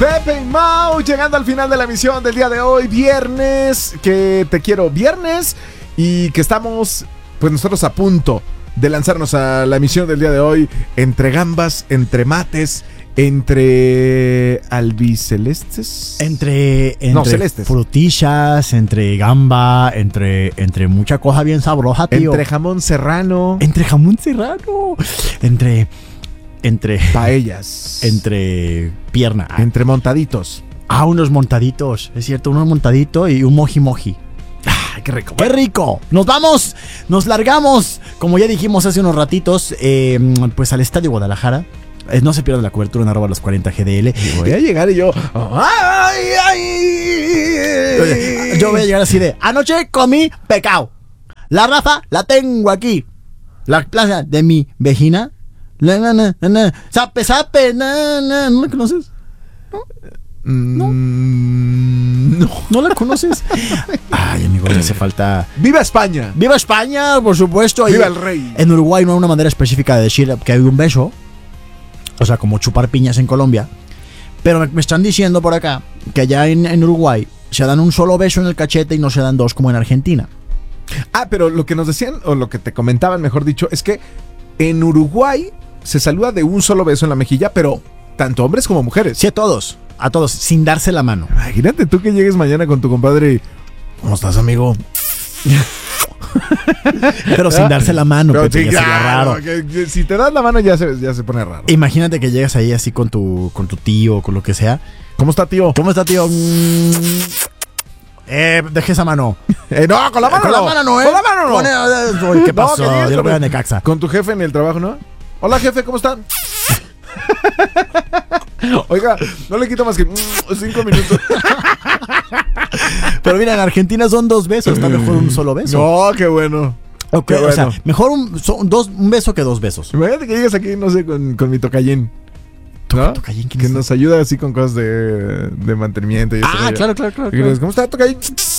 Pepe y Mau llegando al final de la emisión del día de hoy, viernes, que te quiero viernes y que estamos pues nosotros a punto de lanzarnos a la emisión del día de hoy entre gambas, entre mates, entre albicelestes, entre celestes, frutillas, entre gamba, entre mucha cosa bien sabrosa, tío. Entre jamón serrano, entre paellas, entre pierna, entre montaditos. Unos montaditos, es cierto, unos montaditos y un moji. ¡Ay, qué rico! ¡Qué rico! Nos vamos, nos largamos, como ya dijimos hace unos ratitos, pues al Estadio Guadalajara. No se pierda la cobertura en @los40 GDL. Y voy a llegar y yo... Yo voy a llegar así de... Anoche comí pecado. La raza la tengo aquí. La plaza de mi vecina. Sape, ¿no la conoces? ¿No la conoces? Ay, amigo, le hace falta... ¡Viva España! ¡Viva España, por supuesto! ¡Viva el rey! En Uruguay no hay una manera específica de decir que hay un beso. O sea, como chupar piñas en Colombia. Pero me están diciendo por acá que allá en Uruguay se dan un solo beso en el cachete y no se dan dos como en Argentina. Pero lo que nos decían, o lo que te comentaban, mejor dicho, es que en Uruguay se saluda de un solo beso en la mejilla, pero tanto hombres como mujeres. Sí, a todos, sin darse la mano. Imagínate tú que llegues mañana con tu compadre y... ¿Cómo estás, amigo? Pero sin darse la mano, pero Pepe, sí, ya sería raro. Que si te das la mano ya se pone raro. Imagínate que llegas ahí así con tu tío, con lo que sea. ¿Cómo está, tío? Deje esa mano. No, con la mano no. Con la mano no. ¿Qué pasó? No, yo lo voy a Necaxa. Con tu jefe en el trabajo, ¿no? Hola, jefe, ¿cómo están? Oiga, no le quito más que 5 minutos. Pero mira, en Argentina son 2 besos. Está mejor un solo beso. No, qué bueno. Okay, qué bueno. O sea, mejor un beso que 2 besos. Imagínate que llegues aquí, no sé, con mi tocallín, ¿no? ¿Tocallín? Que nos ayuda así con cosas de mantenimiento y claro. Y ¿cómo está, tocallín?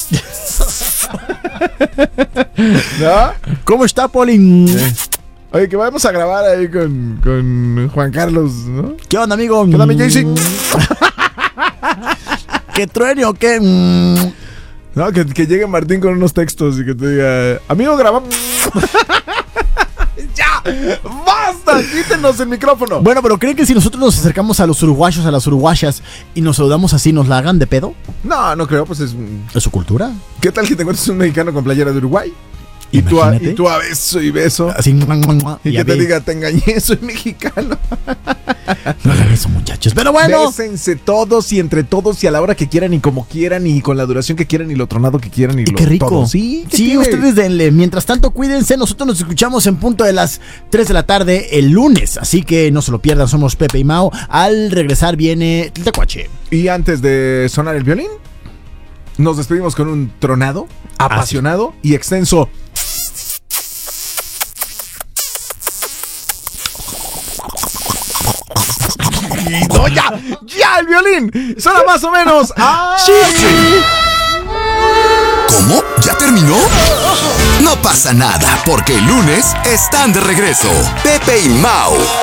¿No? ¿Cómo está, Polín? Oye, que vamos a grabar ahí con Juan Carlos, ¿no? ¿Qué onda, amigo? ¿Qué onda, mi Jaycee? ¿Qué truene o qué? No, que llegue Martín con unos textos y que te diga... Amigo, grabamos... ¡Ya! ¡Basta! Quítenos el micrófono. Bueno, pero ¿creen que si nosotros nos acercamos a los uruguayos, a las uruguayas y nos saludamos así, nos la hagan de pedo? No creo, pues es su cultura. ¿Qué tal que te encuentres un mexicano con playera de Uruguay? Y tú a beso y beso. Así, y que te diga, te engañé, soy mexicano. No hagan eso, muchachos. Pero bueno. Bésense todos y entre todos y a la hora que quieran y como quieran y con la duración que quieran y lo tronado que quieran y lo qué rico. Todo. Sí, ustedes denle. Mientras tanto, cuídense. Nosotros nos escuchamos en punto de las 3 de la tarde el lunes. Así que no se lo pierdan. Somos Pepe y Mau. Al regresar viene Tlacuache. Y antes de sonar el violín, nos despedimos con un tronado, apasionado y extenso. No, ya el violín suena más o menos. Sí. ¿Cómo? ¿Ya terminó? No pasa nada, porque el lunes están de regreso Pepe y Mau.